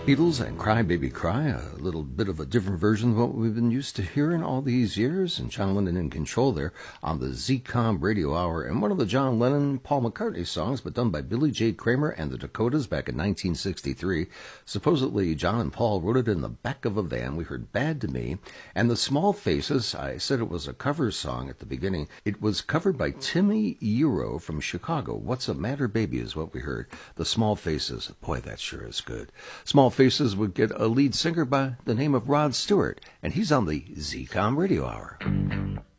Beatles and Cry Baby Cry, a little bit of a different version of what we've been used to hearing all these years, and John Lennon in control there on the ZCOM Radio Hour, and one of the John Lennon, Paul McCartney songs, but done by Billy J. Kramer and the Dakotas back in 1963. Supposedly, John and Paul wrote it in the back of a van. We heard Bad to Me, and the Small Faces, I said it was a cover song at the beginning. It was covered by Timmy Euro from Chicago. What's the Matter Baby is what we heard. The Small Faces, boy, that sure is good. Small Faces would get a lead singer by the name of Rod Stewart, and he's on the ZCOM Radio Hour.